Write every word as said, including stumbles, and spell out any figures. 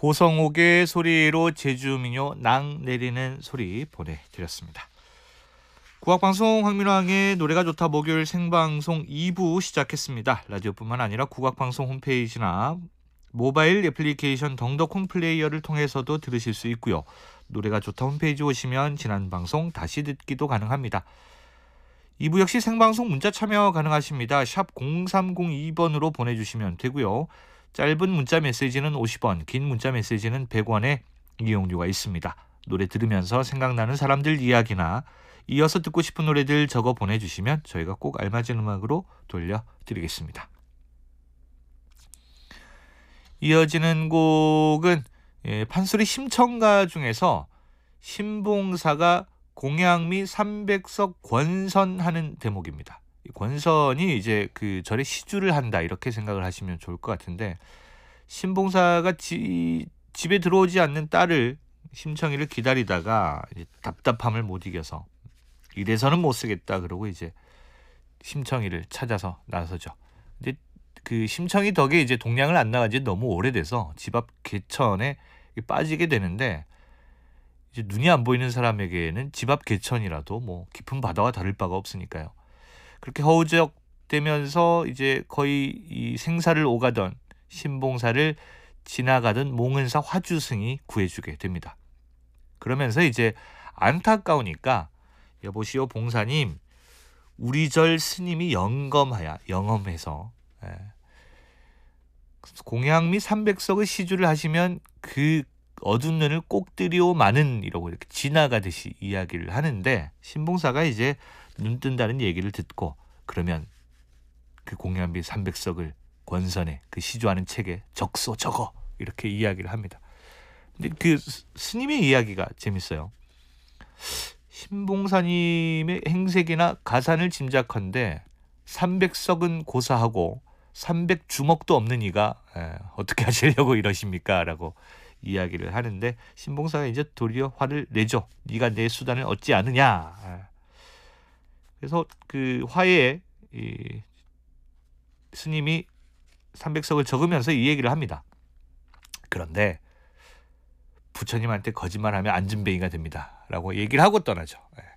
고성옥의 소리로 제주민요 낭 내리는 소리 보내드렸습니다. 국악방송 황민왕의 노래가 좋다 목요일 생방송 이 부 시작했습니다. 라디오뿐만 아니라 국악방송 홈페이지나 모바일 애플리케이션 덩덕콩 플레이어를 통해서도 들으실 수 있고요. 노래가 좋다 홈페이지 오시면 지난 방송 다시 듣기도 가능합니다. 이 부 역시 생방송 문자 참여 가능하십니다. 샵 공삼공이 번으로 보내주시면 되고요. 짧은 문자 메시지는 오십 원, 긴 문자 메시지는 백 원의 이용료가 있습니다. 노래 들으면서 생각나는 사람들 이야기나 이어서 듣고 싶은 노래들 적어 보내주시면 저희가 꼭 알맞은 음악으로 돌려드리겠습니다. 이어지는 곡은 예, 판소리 심청가 중에서 신봉사가 공양미 삼백석 권선하는 대목입니다. 권선이 이제 그 절에 시주를 한다 이렇게 생각을 하시면 좋을 것 같은데, 신봉사가 지, 집에 들어오지 않는 딸을 심청이를 기다리다가 이제 답답함을 못 이겨서 이래서는 못 쓰겠다 그러고 이제 심청이를 찾아서 나서죠. 근데 그 심청이 덕에 이제 동량을 안 나간 지 너무 오래돼서 집 앞 개천에 빠지게 되는데, 이제 눈이 안 보이는 사람에게는 집 앞 개천이라도 뭐 깊은 바다와 다를 바가 없으니까요. 그렇게 허우적대면서 이제 거의 이 생사를 오가던 신봉사를 지나가던 몽은사 화주승이 구해주게 됩니다. 그러면서 이제 안타까우니까 여보시오 봉사님, 우리 절 스님이 영검하야 영험해서 예. 공양미 삼백석의 시주를 하시면 그 어두운 눈을 꼭 뜨리오마는 이러고 이렇게 지나가듯이 이야기를 하는데, 신봉사가 이제 눈 뜬다는 얘기를 듣고 그러면 그 공양미 삼백석을 권선에 그 시주하는 책에 적소 적어 이렇게 이야기를 합니다. 근데 그 스님의 이야기가 재밌어요. 신봉사님의 행색이나 가산을 짐작한데 삼백석은 고사하고 삼백주먹도 없는 이가 에, 어떻게 하시려고 이러십니까? 라고 이야기를 하는데, 신봉사가 이제 도리어 화를 내죠. 네가 내 수단을 얻지 않으냐. 에. 그래서 그 화해에 이 스님이 삼백석을 적으면서 이 얘기를 합니다. 그런데 부처님한테 거짓말하면 안진뱅이가 됩니다. 라고 얘기를 하고 떠나죠. 에.